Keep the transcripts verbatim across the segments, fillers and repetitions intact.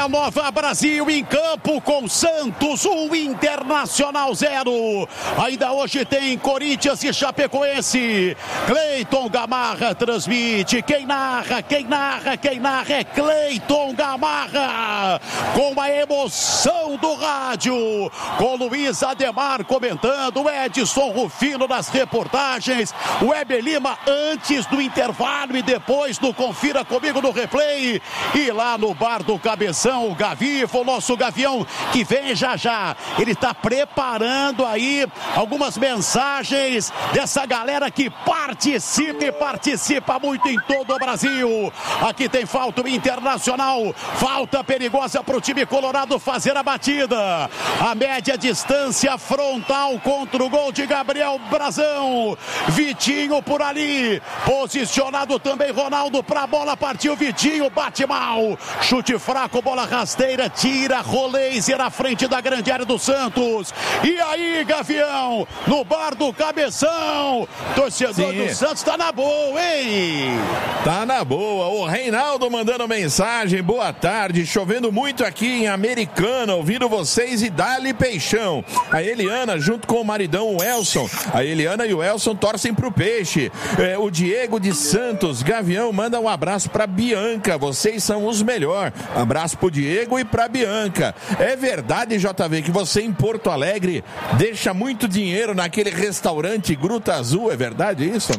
Nova Brasil em campo com Santos, um Internacional zero. Ainda hoje tem Corinthians e Chapecoense. Cleiton Gamarra transmite. Quem narra, quem narra, quem narra é Cleiton Gamarra. Com a emoção do rádio. Com Luiz Ademar comentando. O Edson Rufino nas reportagens. O Heber Lima antes do intervalo e depois do Confira Comigo no replay. E lá no bar do Cabeção, o Gavivo, o nosso Gavião, que vem já já. Ele está preparando aí algumas mensagens dessa galera que participa e participa muito em todo o Brasil. Aqui tem falta o Internacional, falta perigosa para o time colorado fazer a batida. A média distância frontal contra o gol de Gabriel Brazão. Vitinho por ali, posicionado também Ronaldo para a bola, partiu Vitinho, bate mal. Chute fraco, bola rasteira, tira Roleiser à frente da grande área do Santos. E aí, Gavião, no bar do Cabeção, torcedor Sim. do Santos tá na boa, hein? Tá na boa. O Reinaldo mandando mensagem, boa tarde, chovendo muito aqui em Americana, ouvindo vocês e dá-lhe peixão. A Eliana junto com o maridão o Elson, a Eliana e o Elson torcem pro peixe. É, o Diego de Santos, Gavião, manda um abraço pra Bianca, vocês são os melhores. Abraço pro Diego e pra Bianca. É verdade, J V, que você em Porto Alegre deixa muito dinheiro naquele restaurante Gruta Azul, é verdade isso?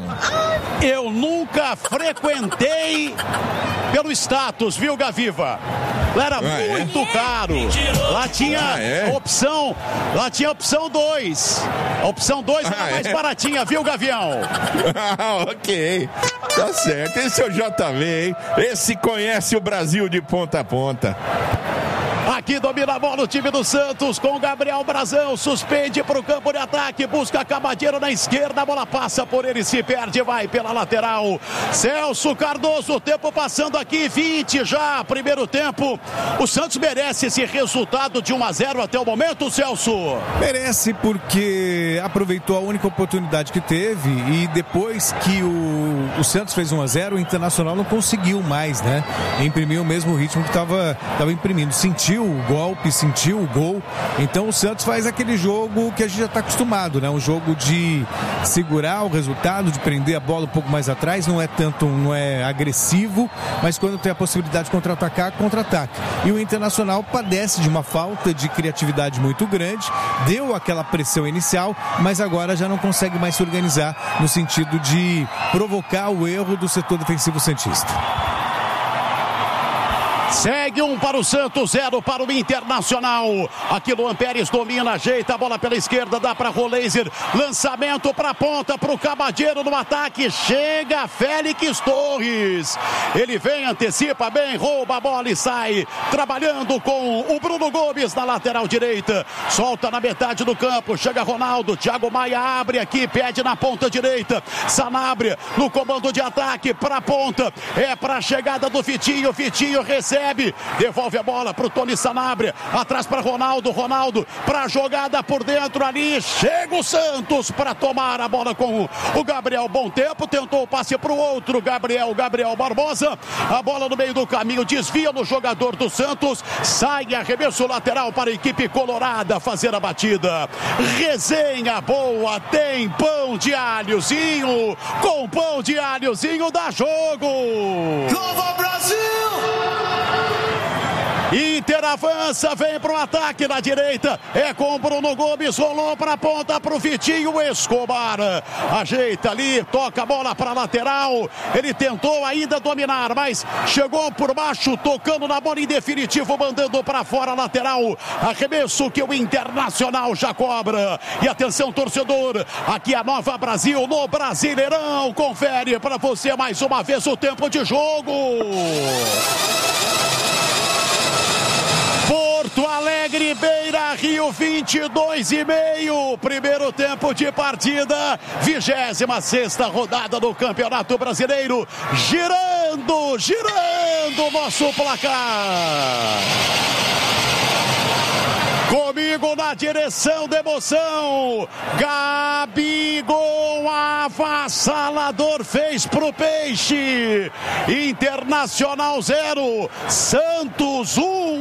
Eu nunca frequentei pelo status, viu, Gaviva? Lá era ah, muito é? caro. Lá tinha ah, é? opção, lá tinha opção dois. A opção dois ah, era mais é? baratinha, viu, Gavião? Ah, ok. Tá certo. Esse é o J V, hein? Esse conhece o Brasil de ponta a ponta. Aqui domina a bola o time do Santos com o Gabriel Brazão, suspende para o campo de ataque, busca Camadeiro na esquerda, a bola passa por ele, se perde, vai pela lateral. Celso Cardoso, o tempo passando aqui, vinte já, primeiro tempo. O Santos merece esse resultado de um a zero até o momento, Celso? Merece porque aproveitou a única oportunidade que teve e depois que o, o Santos fez um a zero, o Internacional não conseguiu mais, né? Imprimir o mesmo ritmo que estava imprimindo, sentiu o golpe, sentiu o gol. Então o Santos faz aquele jogo que a gente já está acostumado, né? Um jogo de segurar o resultado, de prender a bola um pouco mais atrás, não é tanto, não é agressivo, mas quando tem a possibilidade de contra-atacar, contra-ataca. E o Internacional padece de uma falta de criatividade muito grande, deu aquela pressão inicial, mas agora já não consegue mais se organizar no sentido de provocar o erro do setor defensivo santista. Segue um para o Santos, zero para o Internacional. Aqui Luan Pérez domina, ajeita a bola pela esquerda, dá para Roleiser. Lançamento para a ponta, para o Camadeiro no ataque. Chega Félix Torres. Ele vem, antecipa bem, rouba a bola e sai. Trabalhando com o Bruno Gomes na lateral direita. Solta na metade do campo. Chega Ronaldo. Thiago Maia abre aqui, pede na ponta direita. Sanabria no comando de ataque para a ponta. É para a chegada do Vitinho. Vitinho recebe. Devolve a bola para o Tony Sanabria, atrás para Ronaldo, Ronaldo para a jogada por dentro ali, chega o Santos para tomar a bola com o Gabriel, bom tempo, tentou o passe para o outro, Gabriel, Gabriel Barbosa, a bola no meio do caminho, desvia no jogador do Santos, sai arremesso lateral para a equipe colorada fazer a batida. Resenha boa, tem pão de alhozinho, com pão de alhozinho dá jogo. Nova Brasil! Inter avança, vem para o ataque na direita, é com o Bruno Gomes, rolou para a ponta para o Vitinho Escobar, ajeita ali, toca a bola para a lateral, ele tentou ainda dominar, mas chegou por baixo, tocando na bola em definitivo, mandando para fora a lateral, arremesso que o Internacional já cobra, e atenção torcedor, aqui a Nova Brasil no Brasileirão, confere para você mais uma vez o tempo de jogo. Porto Alegre, Beira Rio, vinte e dois e meio, primeiro tempo de partida, vigésima sexta rodada do Campeonato Brasileiro, girando, girando o nosso placar. Comigo na direção da emoção, Gabigol, avassalador, fez pro Peixe. Internacional zero, Santos um.